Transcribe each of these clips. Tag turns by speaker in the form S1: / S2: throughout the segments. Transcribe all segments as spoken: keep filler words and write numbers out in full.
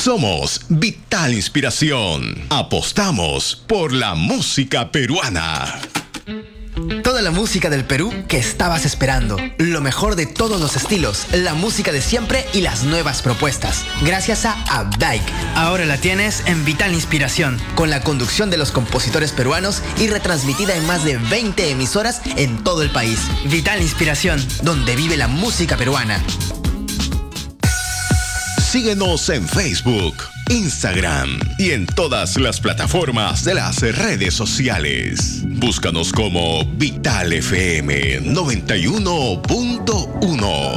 S1: Somos Vital Inspiración. Apostamos por la música peruana.
S2: Toda la música del Perú que estabas esperando. Lo mejor de todos los estilos, la música de siempre y las nuevas propuestas. Gracias a Abdaik.
S3: Ahora la tienes en Vital Inspiración.
S2: Con la conducción de los compositores peruanos y retransmitida en más de veinte emisoras en todo el país.
S3: Vital Inspiración,
S2: donde vive la música peruana.
S1: Síguenos en Facebook, Instagram y en todas las plataformas de las redes sociales. Búscanos como Vital F M noventa y uno punto uno.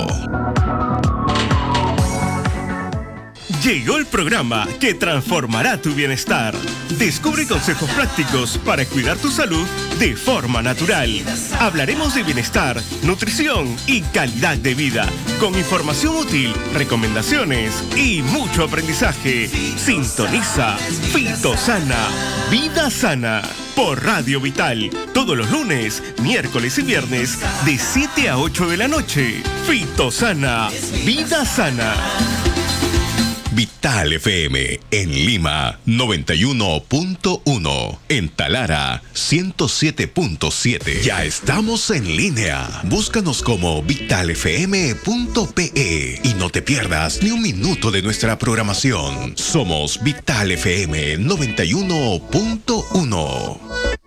S4: Llegó el programa que transformará tu bienestar. Descubre consejos prácticos para cuidar tu salud de forma natural. Hablaremos de bienestar, nutrición y calidad de vida, con información útil, recomendaciones y mucho aprendizaje. Sintoniza Fitosana, Vida Sana, por Radio Vital, todos los lunes, miércoles y viernes, de siete a ocho de la noche. Fitosana, Vida Sana.
S1: Vital F M en Lima noventa y uno punto uno, en Talara ciento siete punto siete. Ya estamos en línea. Búscanos como vital f m punto p e y no te pierdas ni un minuto de nuestra programación. Somos Vital F M noventa y uno punto uno.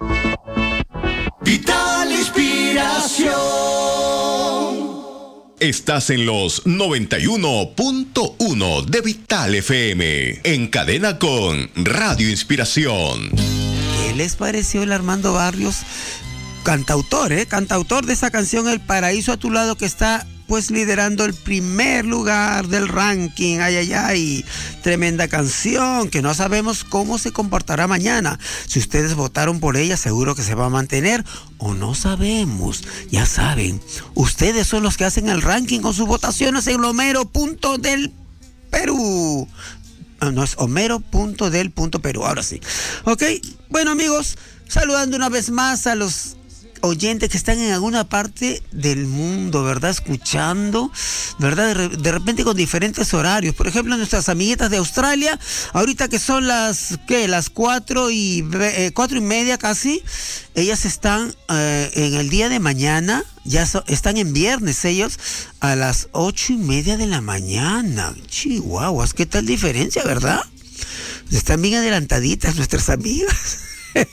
S5: Vital Inspiración.
S1: Estás en los noventa y uno punto uno de Vital F M, en cadena con Radio Inspiración.
S6: ¿Qué les pareció el Armando Barrios? Cantautor, ¿eh? Cantautor de esa canción El Paraíso a tu lado, que está pues liderando el primer lugar del ranking. Ay, ay, ay. Tremenda canción que no sabemos cómo se comportará mañana. Si ustedes votaron por ella, seguro que se va a mantener o no sabemos. Ya saben, ustedes son los que hacen el ranking con sus votaciones en Homero punto del Perú. No, es Homero punto del punto Perú. Ahora sí. Ok, bueno amigos, saludando una vez más a los oyentes que están en alguna parte del mundo, ¿verdad? Escuchando, ¿verdad? De, re, de repente con diferentes horarios. Por ejemplo, nuestras amiguitas de Australia, ahorita que son las, ¿qué? Las cuatro y, eh, cuatro y media casi, ellas están eh, en el día de mañana, ya so, están en viernes ellos, a las ocho y media de la mañana. Chihuahuas, ¿qué tal diferencia, verdad? Están bien adelantaditas nuestras amigas.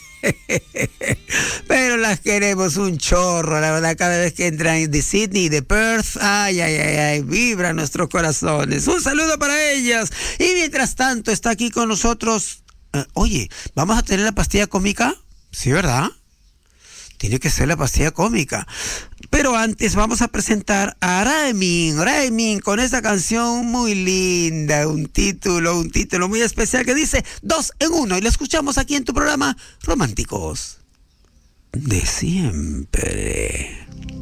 S6: Pero las queremos un chorro, la verdad, cada vez que entran de Sydney y de Perth, ay, ay, ay, ay, vibran nuestros corazones. Un saludo para ellas. Y mientras tanto está aquí con nosotros, eh, oye, ¿vamos a tener la pastilla cómica? Sí, ¿verdad? Tiene que ser la pastilla cómica. Pero antes vamos a presentar a Raimin, Raimin con esta canción muy linda, un título, un título muy especial que dice Dos en Uno, y lo escuchamos aquí en tu programa Románticos de Siempre.